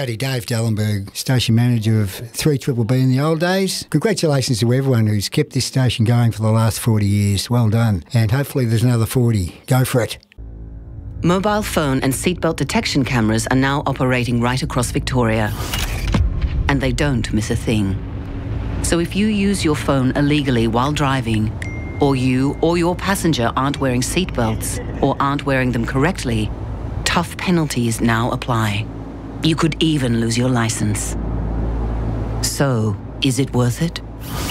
Paddy Dave Dallenberg, station manager of 3BBB in the old days. Congratulations to everyone who's kept this station going for the last 40 years. Well done. And hopefully there's another 40. Go for it. Mobile phone and seatbelt detection cameras are now operating right across Victoria. And they don't miss a thing. So if you use your phone illegally while driving, or you or your passenger aren't wearing seatbelts or aren't wearing them correctly, tough penalties now apply. You could even lose your license. So, is it worth it?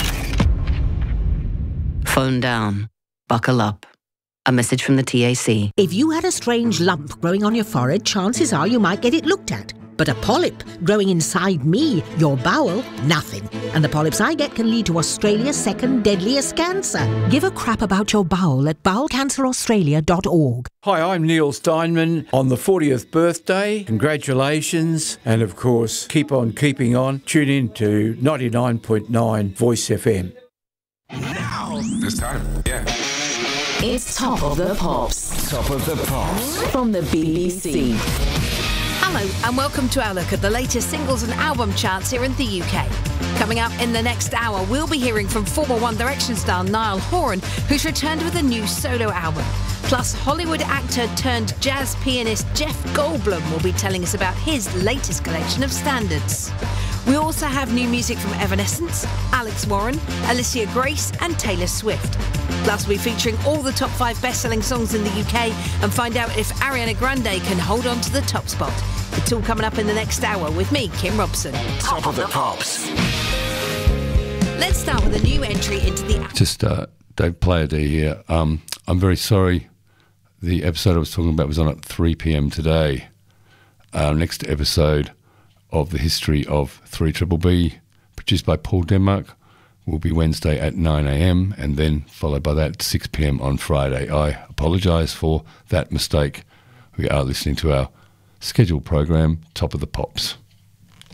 Phone down. Buckle up. A message from the TAC. If you had a strange lump growing on your forehead, chances are you might get it looked at. But a polyp growing inside me, your bowel, nothing. And the polyps I get can lead to Australia's second deadliest cancer. Give a crap about your bowel at bowelcanceraustralia.org. Hi, I'm Neil Steinman on the 40th birthday. Congratulations. And of course, keep on keeping on. Tune in to 99.9 Voice FM. Now! This time, yeah. It's Top of the Pops. Top of the Pops. From the BBC. Hello and welcome to our look at the latest singles and album charts here in the UK. Coming up in the next hour, we'll be hearing from former One Direction star Niall Horan, who's returned with a new solo album. Plus, Hollywood actor turned jazz pianist Jeff Goldblum will be telling us about his latest collection of standards. We also have new music from Evanescence, Alex Warren, Alicia Grace and Taylor Swift. Plus, we'll be featuring all the top 5 best-selling songs in the UK and find out if Ariana Grande can hold on to the top spot. It's all coming up in the next hour with me, Kim Robson. Top of the Pops. Let's start with a new entry into the... Just Dave Playerdy here. I'm very sorry. The episode I was talking about was on at 3 p.m. today. Next episode of the history of 3BBB, produced by Paul Denmark, will be Wednesday at 9 a.m. and then followed by that at 6 p.m. on Friday. I apologise for that mistake. We are listening to our scheduled program, Top of the Pops.